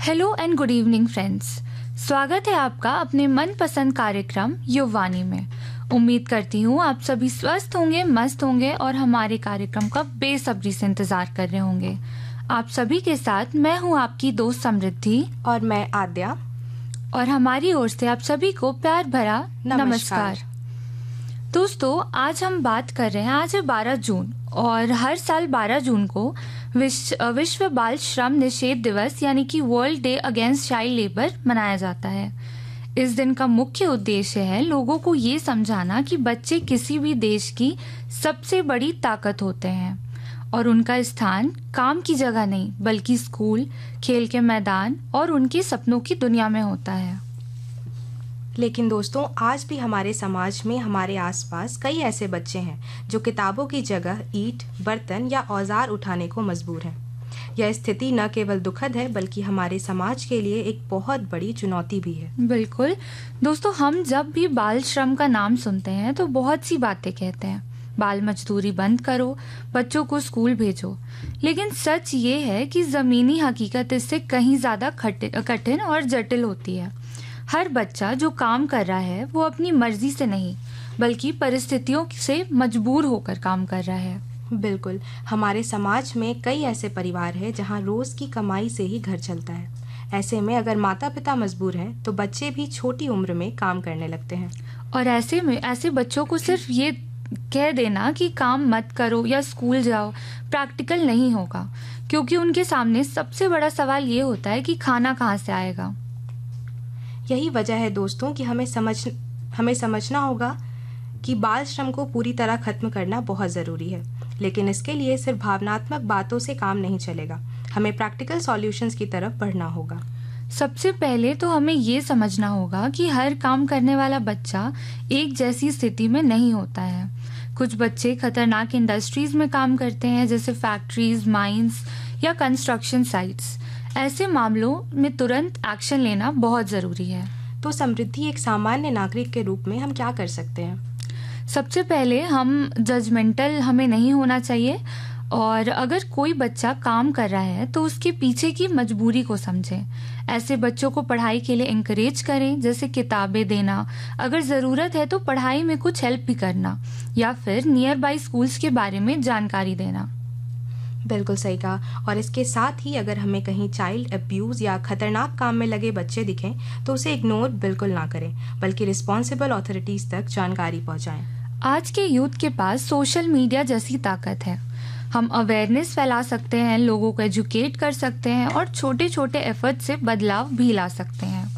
Hello and good evening friends. स्वागत है आपका अपने मनपसंद कार्यक्रम युववाणी में। उम्मीद करती हूँ आप सभी स्वस्थ होंगे, मस्त होंगे और हमारे कार्यक्रम का बेसब्री से इंतजार कर रहे होंगे। आप सभी के साथ मैं हूँ आपकी दोस्त समृद्धि और मैं आद्या और हमारी ओर से आप सभी को प्यार भरा नमस्कार। दोस्तों, आज हम बात कर रहे हैं, आज है 12 जून और हर साल 12 जून को विश्व बाल श्रम निषेध दिवस यानी कि world day against child labour मनाया जाता है। इस दिन का मुख्य उद्देश्य है लोगों को ये समझाना कि बच्चे किसी भी देश की सबसे बड़ी ताकत होते हैं और उनका स्थान काम की जगह नहीं बल्कि स्कूल, खेल के मैदान और उनके सपनों की दुनिया में होता है। लेकिन दोस्तों, आज भी हमारे समाज में हमारे आसपास कई ऐसे बच्चे हैं जो किताबों की जगह ईंट, बर्तन या औजार उठाने को मजबूर हैं। यह स्थिति न केवल दुखद है बल्कि हमारे समाज के लिए एक बहुत बड़ी चुनौती भी है। बिल्कुल दोस्तों, हम जब भी बाल श्रम का नाम सुनते हैं तो बहुत सी बातें कहते हैं। बाल मजदूरी बंद करो, बच्चों को स्कूल भेजो, लेकिन सच ये है कि जमीनी हकीकत इससे कहीं ज्यादा कठिन और जटिल होती है। हर बच्चा जो काम कर रहा है वो अपनी मर्जी से नहीं बल्कि परिस्थितियों से मजबूर होकर काम कर रहा है। बिल्कुल, हमारे समाज में कई ऐसे परिवार हैं जहां रोज की कमाई से ही घर चलता है। ऐसे में अगर माता पिता मजबूर हैं तो बच्चे भी छोटी उम्र में काम करने लगते हैं। और ऐसे में ऐसे बच्चों को सिर्फ ये कह देना कि काम मत करो या स्कूल जाओ प्रैक्टिकल नहीं होगा, क्योंकि उनके सामने सबसे बड़ा सवाल ये होता है कि खाना कहाँ से आएगा। यही वजह है दोस्तों कि हमें समझना होगा कि बाल श्रम को पूरी तरह खत्म करना बहुत ज़रूरी है, लेकिन इसके लिए सिर्फ भावनात्मक बातों से काम नहीं चलेगा। हमें प्रैक्टिकल सॉल्यूशंस की तरफ बढ़ना होगा। सबसे पहले तो हमें ये समझना होगा कि हर काम करने वाला बच्चा एक जैसी स्थिति में नहीं होता है। कुछ बच्चे खतरनाक इंडस्ट्रीज में काम करते हैं, जैसे फैक्ट्रीज, माइंस या कंस्ट्रक्शन साइट्स। ऐसे मामलों में तुरंत एक्शन लेना बहुत जरूरी है। तो समृद्धि, एक सामान्य नागरिक के रूप में हम क्या कर सकते हैं? सबसे पहले हम जजमेंटल हमें नहीं होना चाहिए, और अगर कोई बच्चा काम कर रहा है तो उसके पीछे की मजबूरी को समझें। ऐसे बच्चों को पढ़ाई के लिए एनकरेज करें, जैसे किताबें देना, अगर ज़रूरत है तो पढ़ाई में कुछ हेल्प भी करना या फिर नियर बाई स्कूल्स के बारे में जानकारी देना। बिल्कुल सही कहा। और इसके साथ ही अगर हमें कहीं चाइल्ड अब्यूज़ या खतरनाक काम में लगे बच्चे दिखें तो उसे इग्नोर बिल्कुल ना करें बल्कि रिस्पॉन्सिबल अथॉरिटीज़ तक जानकारी पहुंचाएं। आज के यूथ के पास सोशल मीडिया जैसी ताकत है। हम अवेयरनेस फैला सकते हैं, लोगों को एजुकेट कर सकते हैं और छोटे छोटे एफर्ट से बदलाव भी ला सकते हैं।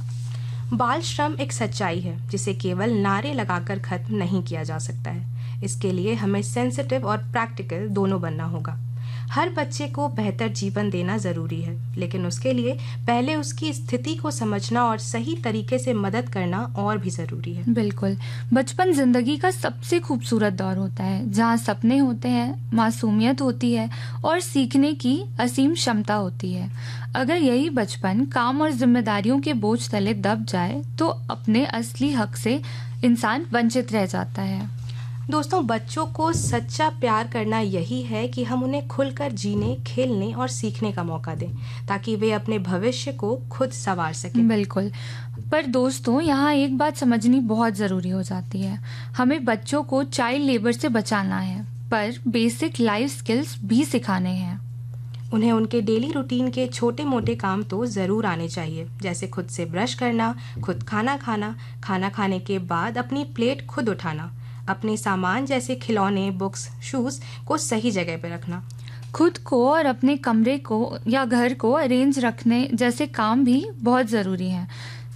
बाल श्रम एक सच्चाई है जिसे केवल नारे लगाकर खत्म नहीं किया जा सकता है। इसके लिए हमें सेंसिटिव और प्रैक्टिकल दोनों बनना होगा। हर बच्चे को बेहतर जीवन देना ज़रूरी है, लेकिन उसके लिए पहले उसकी स्थिति को समझना और सही तरीके से मदद करना और भी ज़रूरी है। बिल्कुल, बचपन जिंदगी का सबसे खूबसूरत दौर होता है, जहाँ सपने होते हैं, मासूमियत होती है और सीखने की असीम क्षमता होती है। अगर यही बचपन काम और जिम्मेदारियों के बोझ तले दब जाए तो अपने असली हक से इंसान वंचित रह जाता है। दोस्तों, बच्चों को सच्चा प्यार करना यही है कि हम उन्हें खुलकर जीने, खेलने और सीखने का मौका दें ताकि वे अपने भविष्य को खुद संवार सकें। बिल्कुल, पर दोस्तों यहाँ एक बात समझनी बहुत ज़रूरी हो जाती है। हमें बच्चों को चाइल्ड लेबर से बचाना है, पर बेसिक लाइफ स्किल्स भी सिखाने हैं। उन्हें उनके डेली रूटीन के छोटे मोटे काम तो ज़रूर आने चाहिए, जैसे खुद से ब्रश करना, खुद खाना खाना, खाना खाने के बाद अपनी प्लेट खुद उठाना, अपने सामान जैसे खिलौने, बुक्स, शूज़ को सही जगह पर रखना, खुद को और अपने कमरे को या घर को अरेंज रखने जैसे काम भी बहुत ज़रूरी हैं।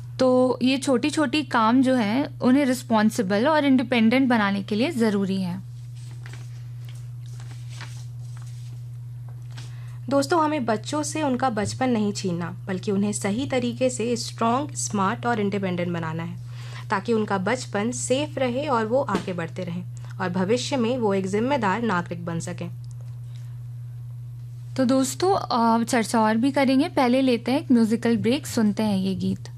तो ये छोटी छोटी काम जो हैं उन्हें रिस्पॉन्सिबल और इंडिपेंडेंट बनाने के लिए ज़रूरी हैं। दोस्तों, हमें बच्चों से उनका बचपन नहीं छीनना बल्कि उन्हें सही तरीके से स्ट्रॉन्ग, स्मार्ट और इंडिपेंडेंट बनाना है ताकि उनका बचपन सेफ रहे और वो आगे बढ़ते रहें और भविष्य में वो एक जिम्मेदार नागरिक बन सकें। तो दोस्तों, चर्चा और भी करेंगे, पहले लेते हैं एक म्यूजिकल ब्रेक, सुनते हैं ये गीत।